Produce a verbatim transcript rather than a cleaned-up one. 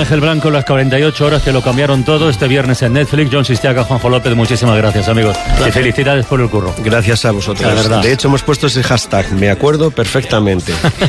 Ángel Blanco, las cuarenta y ocho horas que lo cambiaron todo, este viernes en Netflix. John Sistiaga, Juanjo López, muchísimas gracias, amigos. Gracias. Y felicidades por el curro. Gracias a vosotros. La verdad. De hecho, hemos puesto ese hashtag, me acuerdo perfectamente.